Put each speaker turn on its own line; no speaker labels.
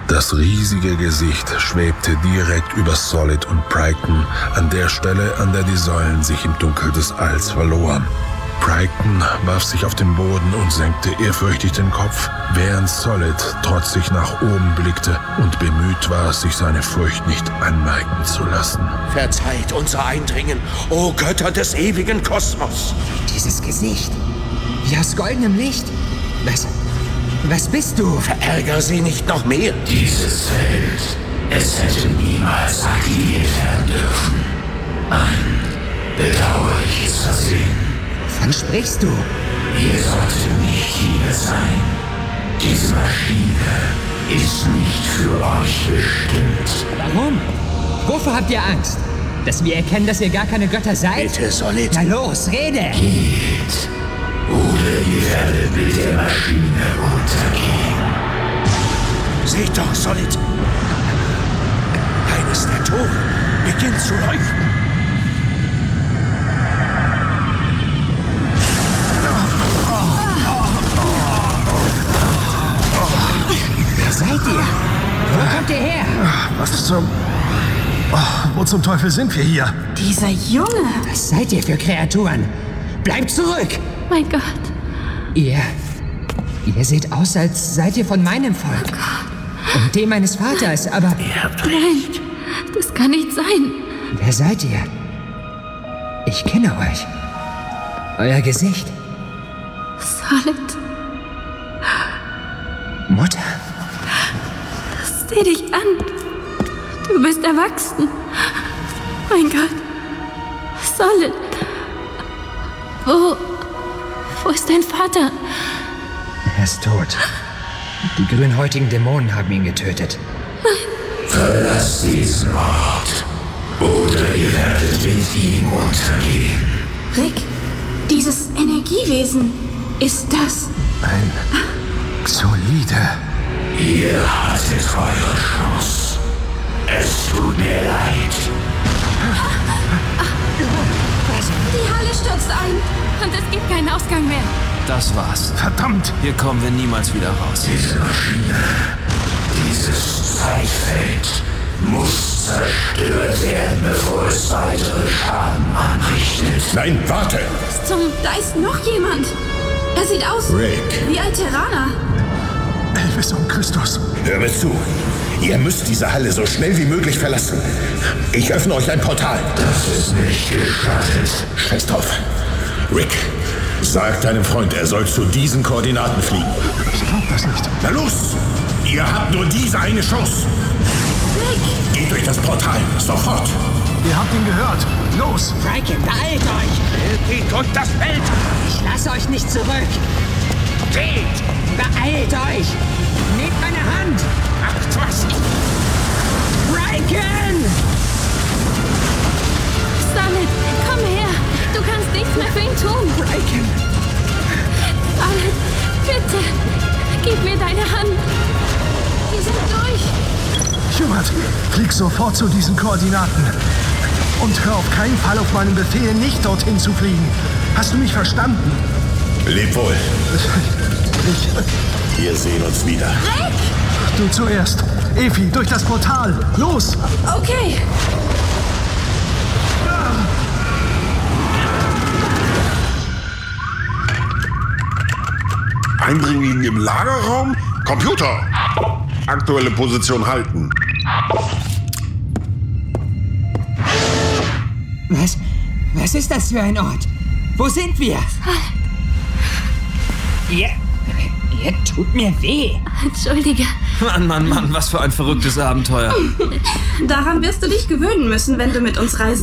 Das riesige Gesicht schwebte direkt über Solid und Pryken, an der Stelle, an der die Säulen sich im Dunkel des Alls verloren. Pryken warf sich auf den Boden und senkte ehrfürchtig den Kopf, während Solid trotzig nach oben blickte und bemüht war, sich seine Furcht nicht anmerken zu lassen.
Verzeiht unser Eindringen, o Götter des ewigen Kosmos!
Dieses Gesicht, wie aus goldenem Licht. Was bist du?
Verärger sie nicht noch mehr.
Dieses Feld, es hätte niemals aktiviert werden dürfen. Ein bedauerliches Versehen.
Wovon sprichst du?
Ihr solltet nicht hier sein. Diese Maschine ist nicht für euch bestimmt.
Warum? Wovor habt ihr Angst? Dass wir erkennen, dass ihr gar keine Götter seid?
Bitte, Solid.
Na los, rede!
Geht, oder ihr werdet mit der Maschine untergehen.
Seht doch, Solid. Eines der Tore beginnt zu leuchten.
Wer seid ihr? Wo kommt ihr her?
Was zum... wo zum Teufel sind wir hier?
Dieser Junge!
Was seid ihr für Kreaturen? Bleibt zurück!
Mein Gott!
Ihr seht aus, als seid ihr von meinem Volk. Und dem meines Vaters, aber...
Nein, das kann nicht sein.
Wer seid ihr? Ich kenne euch. Euer Gesicht.
Solid,
Mutter.
sieh dich an. Du bist erwachsen. Mein Gott. Solid. Wo ist dein Vater?
Er ist tot. Die grünhäutigen Dämonen haben ihn getötet.
Verlasst diesen Ort, oder ihr werdet mit ihm untergehen.
Rick, dieses Energiewesen, ist das...
Ein Solide.
Ihr hattet eure Chance. Es tut mir leid.
Die Halle stürzt ein und es gibt keinen Ausgang mehr.
Das war's.
Verdammt!
Hier kommen wir niemals wieder raus.
Diese Maschine, dieses Zeitfeld muss zerstört werden, bevor es weitere Schaden anrichtet.
Nein, warte!
Da ist noch jemand. Er sieht aus
Rick.
wie ein Terraner.
Elvis und Christus.
Hör mir zu. Ihr müsst diese Halle so schnell wie möglich verlassen. Ich öffne euch ein Portal.
Das ist nicht gestattet.
Scheiß drauf. Rick, sag deinem Freund, er soll zu diesen Koordinaten fliegen.
Ich glaub das nicht.
Na los! Ihr habt nur diese eine Chance.
Rick,
Geht durch das Portal. Sofort.
Ihr habt ihn gehört. Los!
Pryken, beeilt euch!
Geht durch das Feld.
Ich lasse euch nicht zurück!
Geht!
Beeilt euch! Nehmt meine Hand!
Macht was!
Pryken!
Solid, komm her. Du kannst nichts mehr für ihn tun.
Pryken!
Solid, bitte, gib mir deine Hand. Wir sind durch.
Hubert, flieg sofort zu diesen Koordinaten. Und hör auf keinen Fall auf meinen Befehl, nicht dorthin zu fliegen. Hast du mich verstanden?
Leb wohl. Wir sehen uns wieder.
Rick!
Du zuerst. Efi, durch das Portal. Los!
Okay.
Eindringling im Lagerraum? Computer! Aktuelle Position halten.
Was ist das für ein Ort? Wo sind wir? Ihr tut mir weh.
Entschuldige.
Mann, was für ein verrücktes Abenteuer.
Daran wirst du dich gewöhnen müssen, wenn du mit uns reisen